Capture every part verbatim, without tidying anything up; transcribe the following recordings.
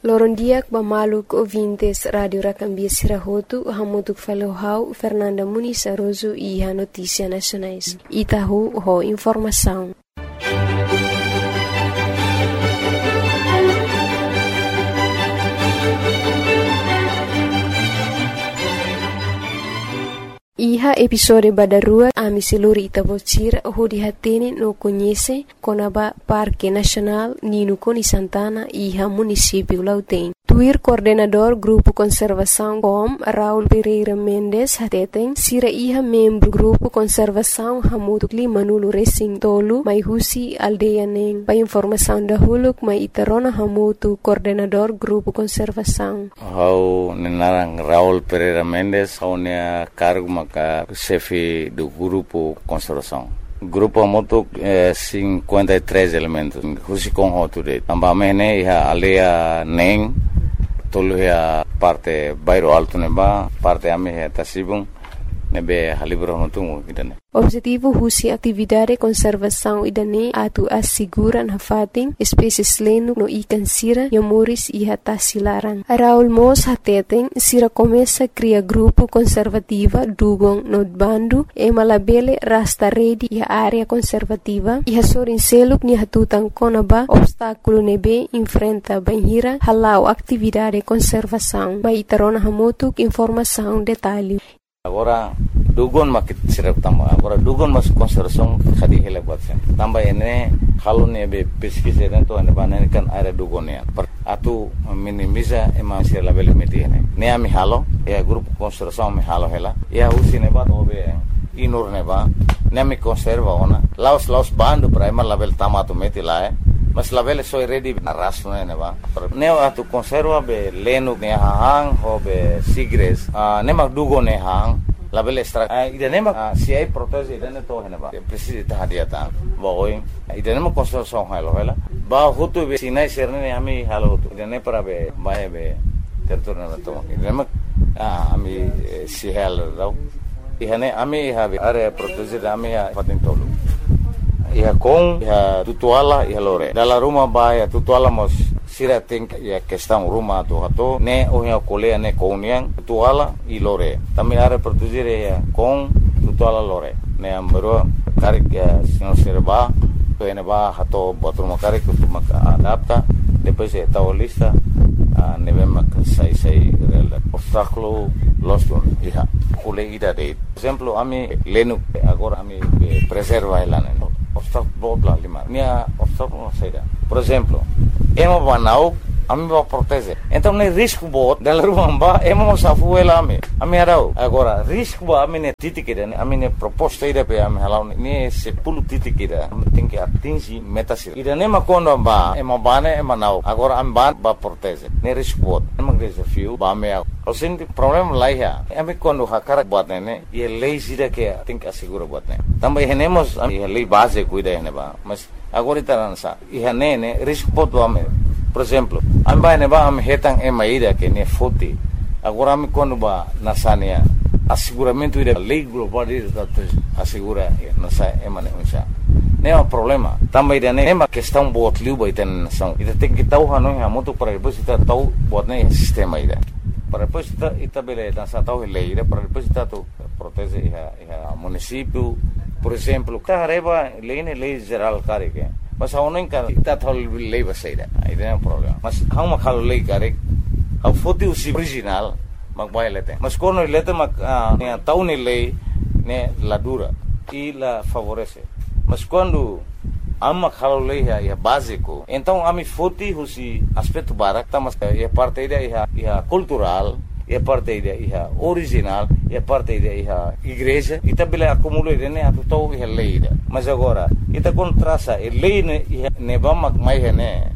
Lorondiak bamaluk ouvintes Radio Racambia Sirahotu, hamutuk falohau Fernanda Muniz Aroso e a Notícia Nacionais. Itahu ho informação. Iha episode badarua ami seluri Itabocira ho dihatene no conhece Conaba Parque Nacional Nino Coni Santana iha município Lautém. Tuir coordenador Grupo Conservação Com Raul Pereira Mendes hateten sira iha membro Grupo Conservação Hamutuk Lima Nulu Racing Tolu mai husi aldeia neng. Pa informação da huluk mai itarona hamutu coordenador Grupo Conservação. Hau nenarang Raul Pereira Mendes hau nea cargo maka chefe do Grupo Conservação. Grupo moto eh, cinquenta e três elementos. Husi com hoture. Ambamene iha aldeia neng. Tolu ya parte bairro alto neba, parte ame ya tasibung nebe halibro notungu idane. Objetivo husi atividade conservação idane atu assegura na fating espécies leno no ikan sira yamuris e hatasilaran. Raul Mos hateten sira começa cria grupo conservativa dugong no bandu e malabele rasta redi e área conservativa e hasorin seluk ni hatutan konaba obstáculo nebe enfrenta banhira halau atividade conservação. Mai tarona hamutuk informação detalhe. Agora dugon makit sirap tamba agora dugon mas conservação khadi hele batsen tamba ene halu ne be pesquisa to ane banen kan area dugon ya atu minimiza ema sir label meti ne ne ami halo ya grupo conservação mi halo hela ya usi ne ba obe inur ne ba ne mi conserva ona laos laos bandu prima label tamato meti la mas label soy ready na raso ne ba ne atu conserva be lenu ne hang ho be sigres ne ma dugon ne hang label extra idane ma si ai protege idane to hena ba precisa ta hadiata ba oi idane ma conservação halo hela ba hutu be sinai serne ami halo hutu idane para be ba be terturna to idane ma ami si hal rau ihane ami habe are protege ami ha patin tolu ia com ia tutuala ia lore dalla rumah ba ia tutuala mos sira think ya questão rumah tu hato ne o ia colea ne koniang tutuala i lore também are produzir ya com tutuala lore ne ambro karik ya sino serba to ene ba hato botrum karik tu maka adapta depois é tal lista ne vem sai sai obstáculo loston ia colega de exemplo ami lenu agora ami preserva ela ne obstáculo bla lima minha obstáculo saída por exemplo emo banau ami va proteger então ne risco bot dela rumba emo safu ela ami ami arau agora risco ba ami ne titikida ami ne proposta ida pe ami halau ne sepuluh titik ida tem que atingir metas ida ne makondo ba emo bane emo nau agora am ban ba proteger ne risco bot emo desafio ba me o senti problema lá ya ami quando hakara bot ne e lei sida que tem que assegurar bot ne também renemos a lei base cuida ne ba mas agora itaransa e ne risco bot do ame. Por exemplo, amba ne ba am hetang e maida que ne foti. Agora am quando ba nasania asseguramento ida lei global ida assegura nasa e mane unsa. Ne é um problema. Também ida ne ma questão bot liu ba iten nação. Ida tem que tau hanu ha moto para depois ita tau bot ne sistema ida. Para depois ita ita bele nasa tau lei ida para depois ita tu protege ia município. Por exemplo, ta reba lei ne lei geral care que mas a não encara está tal lei vai sair aí não é um problema mas há uma calo lei care há foto o original mas vai lete mas quando ele lete mas né tau ne lei né la dura e la favorece mas quando há uma calo lei é básico então a mi foto o si aspecto barak tá mas é parte da é cultural é parte da é original é parte da é igreja e também acumula né a total é lei mas agora ita contrasa e lei ne ne vamos mais né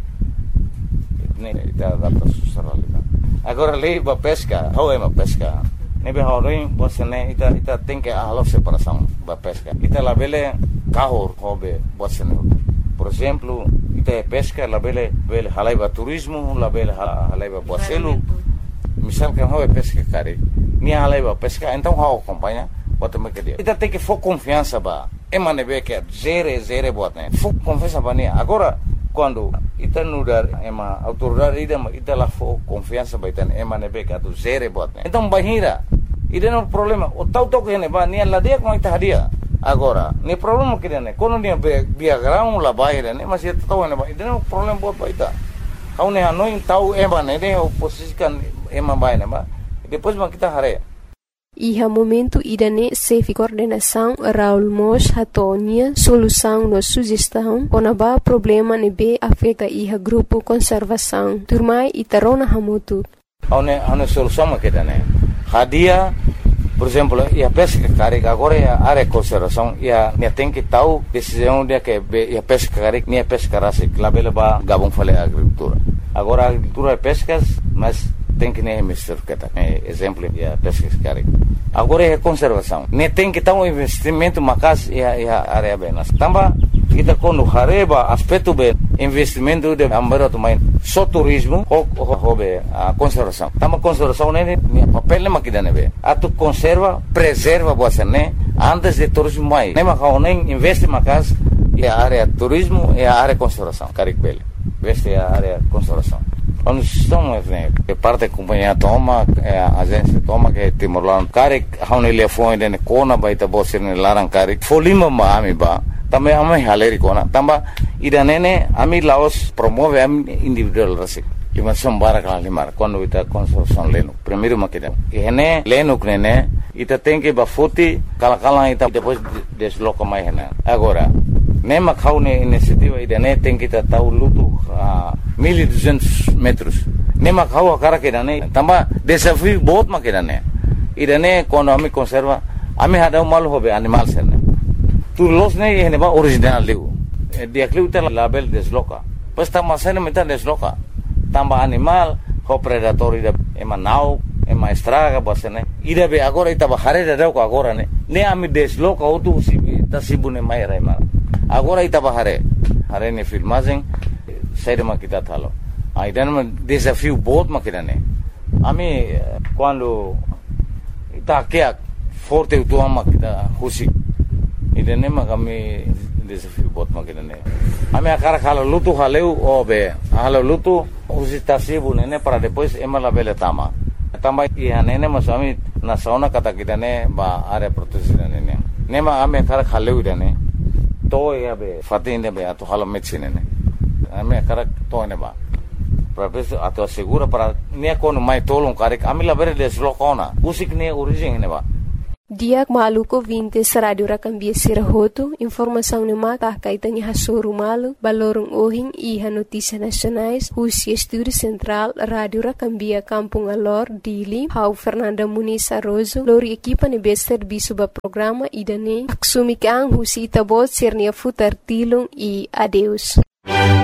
ne da da susara agora lei ba pesca how é uma pesca ne be horin você né ita ita tem que a separação ba pesca ita la bele carro hobe você né por exemplo ita é pesca la bele bele halaiba turismo la bele halaiba boacelo misal que how é pesca cara ni halaiba pesca então how acompanha bota me que dia ita tem que for confiança ba emane be que zere zere bot né fuk confiança bania agora quando ita nudar ema autoridade ida ita la fo confiança baitan ema nebe ka tu zere bot né então bahira ida no problema o tau tau que ne ba ni la dia com ita hadia agora ni problema que né quando ni via ground la bahira né mas ita tau ne ba ida no problema bot baita kau ne hanoi tau ema ne ne oposisikan ema bai ne ba depois ma kita hare. Iha momento idane sefi coordenação Raul Mos hatonia solução no sugestão onaba problema ne be afeta iha grupo conservação turmai itarona hamutu. Aune aune solução makita ne. Hadia, por exemplo, ia pesca carik agora ia área conservação ia ne tem que tau decisão dia que ia pesca carik ne pesca rasi labela ba gabon fale agricultura. Agora agricultura pescas, mas tem que nem mister kata é exemplo ya pesca carik agora é conservação ne tem que ter um investimento macas ya ya área benas tamba kita quando hareba aspecto be investimento de ambaro também só turismo ou hobe a conservação tamba conservação ne papel ne makida ne be atu conserva preserva você né antes de turismo mai ne makao nem investe macas ya área turismo e a área conservação carik bele veste a área conservação. Quando estamos que parte da companhia toma, a agência toma que Timor-Leste, cara, how ele foi de Kona baita bosse ne larang cara, folima ma ami ba, também ami haleri Kona, tamba ida nene ami Laos promove ami individual rasi. Lima sombara kala lima, quando ita construção leno, primeiro makida. E hene leno nene, ita tem que bafuti kala kala ita depois desloca mais hene. Agora nema kau ne inisiativa ida ne tem que ta tau lutu a mil e duzentos metros. Nema kau akara que ne tamba desafio बहुत makida ne. Ida ne quando ami conserva ami hada mal hobe animal serne. Tu los ne hene ba original liu. Dia kliu ta label desloca. Pas ta masane meta desloca. Tamba animal ho predator ida ema nau ema estraga basene. Ida be agora ita ba hare da ko agora ne. Ne ami desloca otu sibi ta sibune mai rai mar. Agora ita bahare, hare ne filmagem, saída makita thalo. Aí dan um desafio बहुत makita ne. Ami quando ita kia forte o tua makita husi. Ida ne makami desafio बहुत makita ne. Ami akara khala lutu haleu obe, halo lutu husi tasibu ne para depois emala bele tama. Tama ia ne ne masami na sauna kata kita ne ba area proteção ne ne. Ne ma ami akara khaleu ida ne. To ya be fatinde be ato halo medicine ne ame kara to ne ba professor ato segura para ne kono mai tolong karik amila bere deslocona usik ne origem ne ba Diak maluko vinte radio rakambia sirahoto informação ne mata kaitanya hasuru malu balorong ohing iha notícia nacionais husi estúdio central radio rakambia kampung alor dili hau Fernanda Muniz Arrozo lori equipa ne be serviço ba programa idane aksumikang husi tabot sirnia futar tilong e adeus.